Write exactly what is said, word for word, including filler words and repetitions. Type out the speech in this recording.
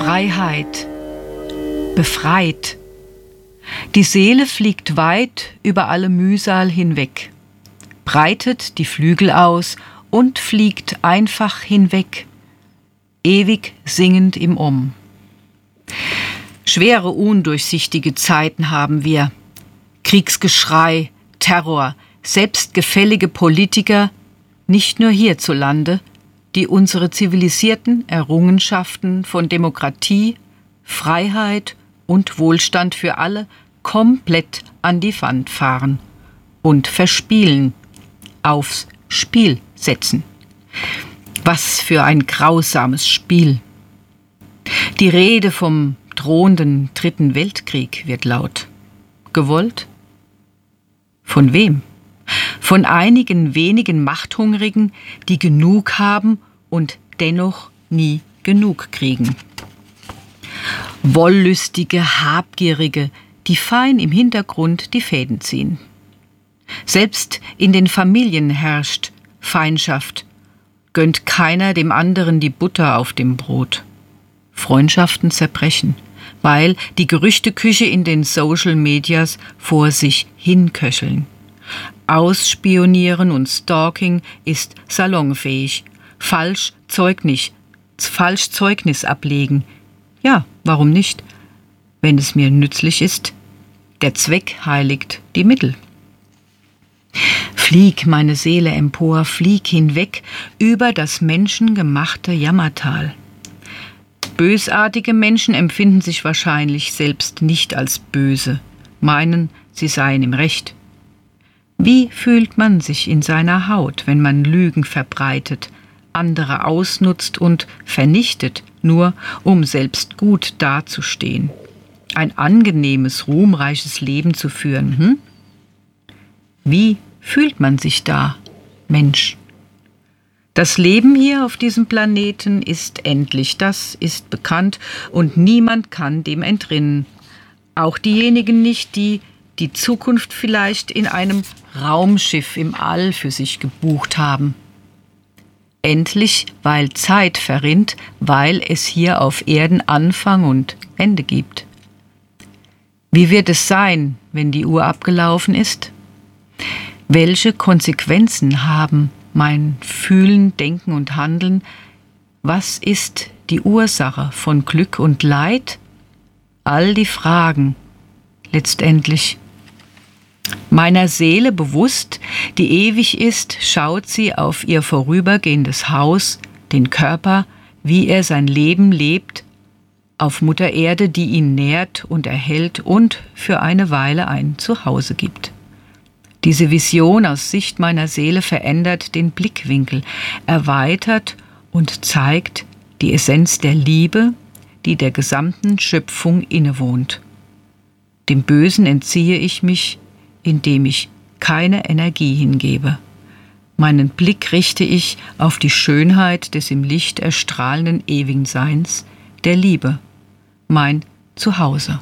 Freiheit, befreit. Die Seele fliegt weit über alle Mühsal hinweg, breitet die Flügel aus und fliegt einfach hinweg, ewig singend im Om. Schwere, undurchsichtige Zeiten haben wir. Kriegsgeschrei, Terror, selbstgefällige Politiker, nicht nur hierzulande, die unsere zivilisierten Errungenschaften von Demokratie, Freiheit und Wohlstand für alle komplett an die Wand fahren und verspielen, aufs Spiel setzen. Was für ein grausames Spiel. Die Rede vom drohenden Dritten Weltkrieg wird laut. Gewollt? Von wem? Von einigen wenigen Machthungrigen, die genug haben und dennoch nie genug kriegen. Wollüstige, Habgierige, die fein im Hintergrund die Fäden ziehen. Selbst in den Familien herrscht Feindschaft, gönnt keiner dem anderen die Butter auf dem Brot. Freundschaften zerbrechen, weil die Gerüchteküche in den Social Medias vor sich hinköcheln. Ausspionieren und Stalking ist salonfähig. Falsch Zeugnis, falsch Zeugnis ablegen. Ja, warum nicht? Wenn es mir nützlich ist. Der Zweck heiligt die Mittel. Flieg, meine Seele, empor, flieg hinweg über das menschengemachte Jammertal. Bösartige Menschen empfinden sich wahrscheinlich selbst nicht als böse, meinen, sie seien im Recht. Wie fühlt man sich in seiner Haut, wenn man Lügen verbreitet, andere ausnutzt und vernichtet, nur um selbst gut dazustehen? Ein angenehmes, ruhmreiches Leben zu führen, hm? Wie fühlt man sich da, Mensch? Das Leben hier auf diesem Planeten ist endlich, das ist bekannt und niemand kann dem entrinnen. Auch diejenigen nicht, die die Zukunft vielleicht in einem Raumschiff im All für sich gebucht haben. Endlich, weil Zeit verrinnt, weil es hier auf Erden Anfang und Ende gibt. Wie wird es sein, wenn die Uhr abgelaufen ist? Welche Konsequenzen haben mein Fühlen, Denken und Handeln? Was ist die Ursache von Glück und Leid? All die Fragen, letztendlich. Meiner Seele bewusst, die ewig ist, schaut sie auf ihr vorübergehendes Haus, den Körper, wie er sein Leben lebt, auf Mutter Erde, die ihn nährt und erhält und für eine Weile ein Zuhause gibt. Diese Vision aus Sicht meiner Seele verändert den Blickwinkel, erweitert und zeigt die Essenz der Liebe, die der gesamten Schöpfung innewohnt. Dem Bösen entziehe ich mich, indem ich keine Energie hingebe. Meinen Blick richte ich auf die Schönheit des im Licht erstrahlenden ewigen Seins, der Liebe, mein Zuhause.